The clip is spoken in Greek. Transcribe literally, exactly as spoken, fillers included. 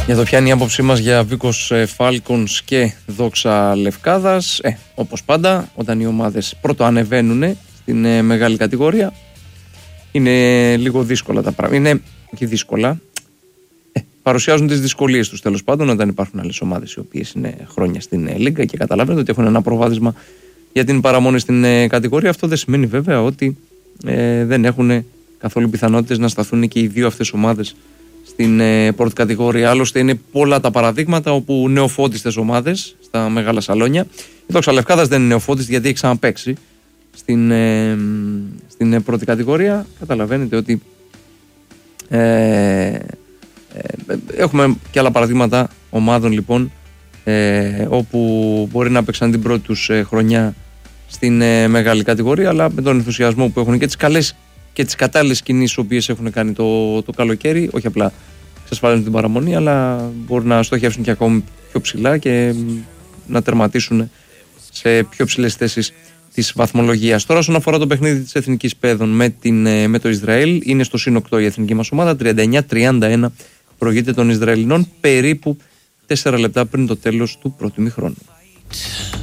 Εδώ πιάνει η άποψή μας για Βίκος Φάλκονς και Δόξα Λευκάδας. Ε, όπως πάντα, όταν οι ομάδες πρώτο ανεβαίνουν στην ε, μεγάλη κατηγορία, είναι λίγο δύσκολα τα πράγματα. Είναι και δύσκολα. Ε, παρουσιάζουν τις δυσκολίες τους τέλος πάντων όταν υπάρχουν άλλες ομάδες οι οποίες είναι χρόνια στην ε, Λίγκα και καταλαβαίνετε ότι έχουν ένα προβάδισμα για την παραμονή στην ε, κατηγορία. Αυτό δεν σημαίνει βέβαια ότι ε, δεν έχουν καθόλου πιθανότητες να σταθούν και οι δύο αυτές ομάδες στην ε, πρώτη κατηγορία. Άλλωστε είναι πολλά τα παραδείγματα όπου νεοφώτιστες ομάδες στα μεγάλα σαλόνια. Η Δόξα Λευκάδας δεν είναι νεοφώτιστη γιατί έχει ξαναπαίξει στην, ε, στην ε, πρώτη κατηγορία. Καταλαβαίνετε ότι ε, ε, έχουμε και άλλα παραδείγματα ομάδων λοιπόν ε, όπου μπορεί να παίξαν την πρώτη τους ε, χρονιά στην ε, μεγάλη κατηγορία, αλλά με τον ενθουσιασμό που έχουν και τις καλές και τις κατάλληλες κινήσεις οποίες έχουν κάνει το, το καλοκαίρι, όχι απλά εξασφαλίζουν την παραμονή, αλλά μπορούν να στοχεύσουν και ακόμη πιο ψηλά και να τερματίσουν σε πιο ψηλές θέσεις της βαθμολογίας. Τώρα, όσον αφορά το παιχνίδι της Εθνικής Παιδών με, την, με το Ισραήλ, είναι στο συν οκτώ η εθνική μας ομάδα, τριάντα εννιά τριάντα ένα προηγείται των Ισραηλινών, περίπου τέσσερα λεπτά πριν το τέλος του πρώτου ημιχρόνου.